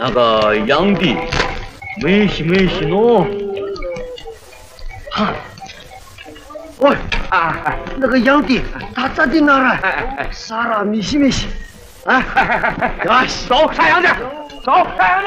那个养的没戏喏。哈，喂啊，那个养的他咋的那了？啥了？没戏。啊，啊，走上羊去，走上羊去。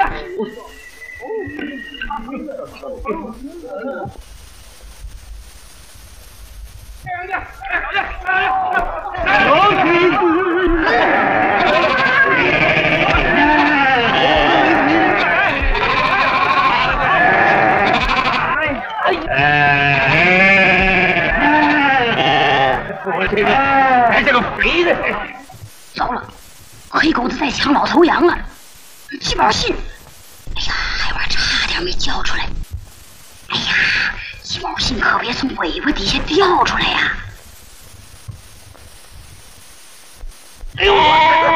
这个肥的， 糟了，黑狗子在抢老头羊了，几包信，哎呀，我差点没交出来。哎呀，几包信可别从尾巴底下掉出来呀！ 哎呦！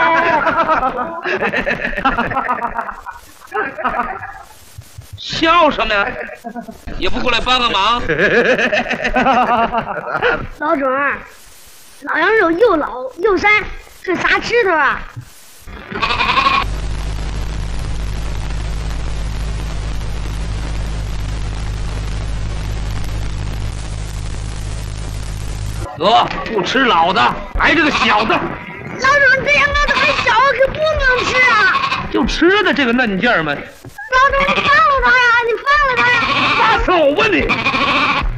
笑什么呀？也不过来帮个忙。 老种儿，老羊肉又老又膻，是啥吃头啊？ 得，不吃老的，还这个小的。 老种，这羊羔子还小，可不能吃啊！ 就吃的这个嫩劲儿嘛。 老种，你放了他呀！你放了他呀！ 发手吧你！